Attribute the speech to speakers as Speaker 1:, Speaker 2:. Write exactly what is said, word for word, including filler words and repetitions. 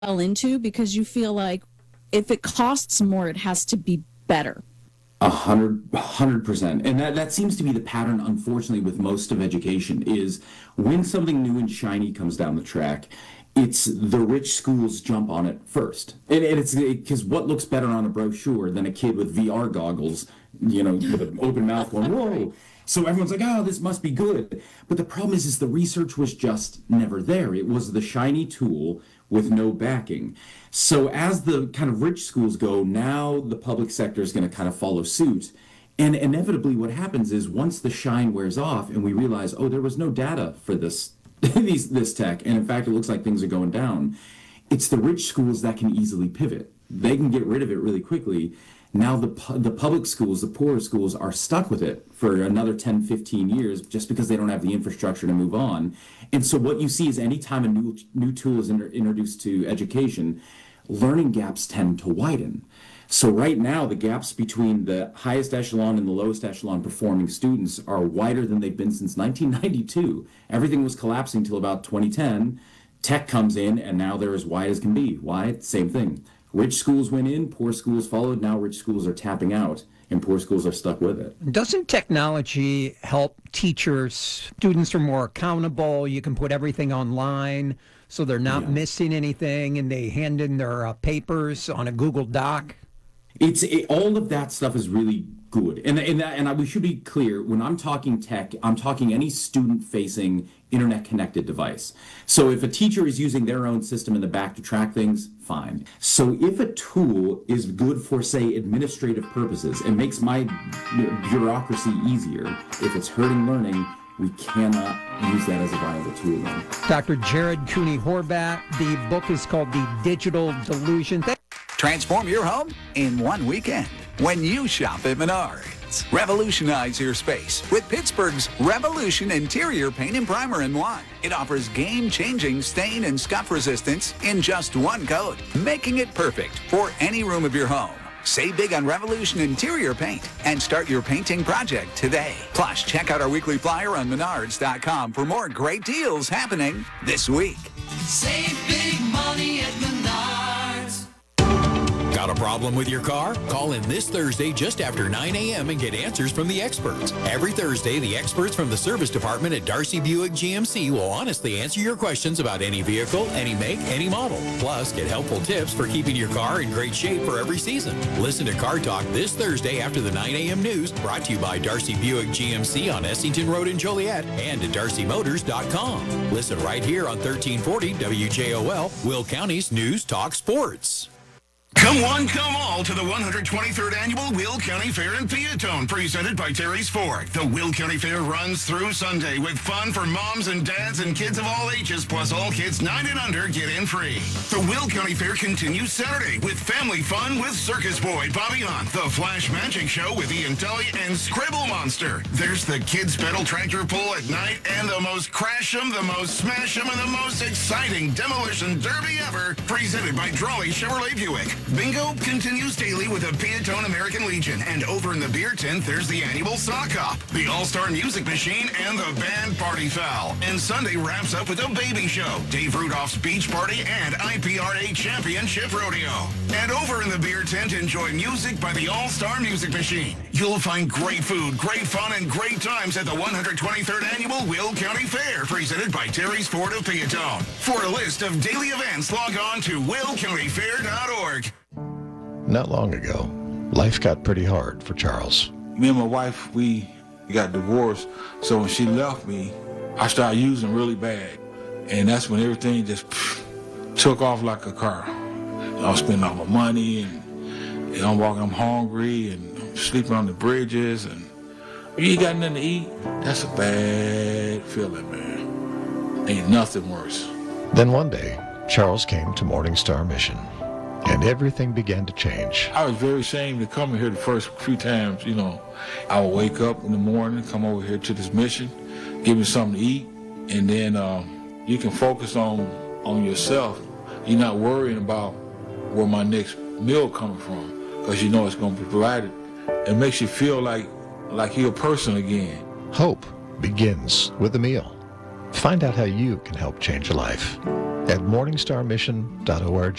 Speaker 1: fell into because you feel like if it costs more, it has to be better.
Speaker 2: A hundred, hundred percent. And that, that seems to be the pattern, unfortunately, with most of education is when something new and shiny comes down the track, it's the rich schools jump on it first. And, and it's because what looks better on a brochure than a kid with V R goggles, you know, with an open mouth going, whoa. So everyone's like, oh, this must be good. But the problem is, is the research was just never there. It was the shiny tool with no backing. So as the kind of rich schools go, now the public sector is going to kind of follow suit. And inevitably what happens is once the shine wears off and we realize, oh, there was no data for this, these, this tech, and in fact, it looks like things are going down, it's the rich schools that can easily pivot. They can get rid of it really quickly. Now the the public schools, the poorer schools, are stuck with it for another ten, fifteen years just because they don't have the infrastructure to move on. And so what you see is anytime a new new tool is inter- introduced to education, learning gaps tend to widen. So right now, the gaps between the highest echelon and the lowest echelon performing students are wider than they've been since nineteen ninety-two. Everything was collapsing till about twenty ten. Tech comes in, and now they're as wide as can be. Why? Same thing. Rich schools went in, poor schools followed. Now rich schools are tapping out, and poor schools are stuck with it.
Speaker 3: Doesn't technology help teachers? Students are more accountable. You can put everything online, so they're not yeah. missing anything, and they hand in their uh, papers on a Google Doc.
Speaker 2: It's it, all of that stuff is really good, and and that, and I, we should be clear. When I'm talking tech, I'm talking any student-facing internet-connected device. So if a teacher is using their own system in the back to track things, fine. So if a tool is good for, say, administrative purposes and makes my bureaucracy easier, if it's hurting learning, we cannot use that as a viable tool then.
Speaker 3: Doctor Jared Cooney-Horvat, the book is called The Digital Delusion.
Speaker 4: Transform your home in one weekend when you shop at Menards. Revolutionize your space with Pittsburgh's Revolution Interior Paint and Primer in one. It offers game-changing stain and scuff resistance in just one coat, making it perfect for any room of your home. Save big on Revolution Interior Paint and start your painting project today. Plus, check out our weekly flyer on menards dot com for more great deals happening this week.
Speaker 5: Save big money at Menards.
Speaker 6: Got a problem with your car? Call in this Thursday just after nine a.m. and get answers from the experts. Every Thursday, the experts from the service department at Darcy Buick G M C will honestly answer your questions about any vehicle, any make, any model. Plus, get helpful tips for keeping your car in great shape for every season. Listen to Car Talk this Thursday after the nine a.m. news, brought to you by Darcy Buick G M C on Essington Road in Joliet and at darcy motors dot com. Listen right here on thirteen forty W J O L, Will County's News Talk Sports.
Speaker 7: Come one, come all to the one hundred twenty-third Annual Will County Fair in Peatone, presented by Terry's Ford. The Will County Fair runs through Sunday with fun for moms and dads and kids of all ages, plus all kids nine and under get in free. The Will County Fair continues Saturday with family fun with Circus Boy, Bobby Hunt, the Flash Magic Show with Ian Tully, and Scribble Monster. There's the Kids Pedal Tractor Pull at night, and the most crash 'em, the most smash 'em, and the most exciting Demolition Derby ever, presented by Drawley Chevrolet Buick. Bingo continues daily with the Peatone American Legion, and over in the beer tent, there's the annual Sock Hop, the All-Star Music Machine, and the Band Party Foul. And Sunday wraps up with a baby show, Dave Rudolph's Beach Party, and I P R A Championship Rodeo. And over in the beer tent, enjoy music by the All-Star Music Machine. You'll find great food, great fun, and great times at the one hundred twenty-third Annual Will County Fair, presented by Terry's Ford of Peatone. For a list of daily events, log on to will county fair dot org.
Speaker 8: Not long ago, life got pretty hard for Charles.
Speaker 9: Me and my wife, we got divorced, so when she left me, I started using really bad. And that's when everything just pff, took off like a car. I was spending all my money, and, and I'm walking, I'm hungry, and I'm sleeping on the bridges, and you ain't got nothing to eat. That's a bad feeling, man. Ain't nothing worse.
Speaker 8: Then one day, Charles came to Morning Star Mission, and everything began to change.
Speaker 9: I was very ashamed to come here the first few times, you know. I would wake up in the morning, come over here to this mission, give me something to eat, and then uh, you can focus on, on yourself. You're not worrying about where my next meal coming from, because you know it's going to be provided. It makes you feel like, like you're a person again.
Speaker 8: Hope begins with a meal. Find out how you can help change a life at morningstar mission dot org.